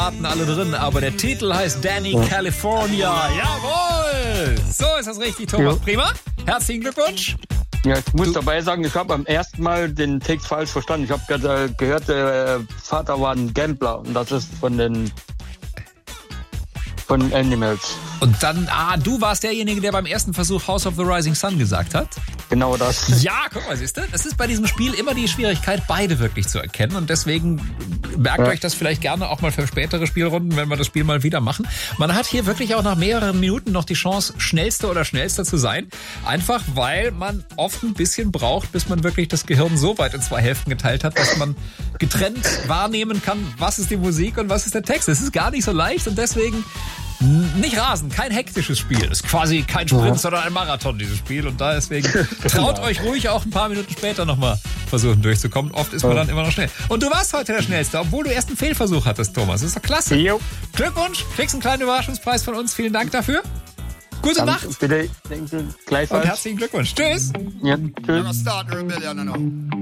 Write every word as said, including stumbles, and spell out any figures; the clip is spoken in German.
alle drin, aber der Titel heißt Danny California. Jawohl! So ist das richtig, Thomas. Ja. Prima. Herzlichen Glückwunsch. Ja, ich muss du dabei sagen, ich habe beim ersten Mal den Text falsch verstanden. Ich habe gehört, der Vater war ein Gambler und das ist von den von Animals. Und dann, ah, du warst derjenige, der beim ersten Versuch House of the Rising Sun gesagt hat? Genau das. Ja, guck mal, siehst du? Das ist bei diesem Spiel immer die Schwierigkeit, beide wirklich zu erkennen. Und deswegen merkt ja. euch das vielleicht gerne auch mal für spätere Spielrunden, wenn wir das Spiel mal wieder machen. Man hat hier wirklich auch nach mehreren Minuten noch die Chance, Schnellster oder Schnellster zu sein. Einfach, weil man oft ein bisschen braucht, bis man wirklich das Gehirn so weit in zwei Hälften geteilt hat, dass man getrennt wahrnehmen kann, was ist die Musik und was ist der Text. Es ist gar nicht so leicht und deswegen nicht rasen, kein hektisches Spiel. Ist quasi kein Sprint, ja. sondern ein Marathon, dieses Spiel. Und da deswegen traut euch ruhig auch ein paar Minuten später nochmal versuchen durchzukommen. Oft ist man dann immer noch schnell. Und du warst heute der Schnellste, obwohl du erst einen Fehlversuch hattest, Thomas. Das ist doch klasse. Jo. Glückwunsch, kriegst einen kleinen Überraschungspreis von uns. Vielen Dank dafür. Gute Dann Nacht. Bitte, gleichfalls. Und herzlichen Glückwunsch. Tschüss. Ja, tschüss.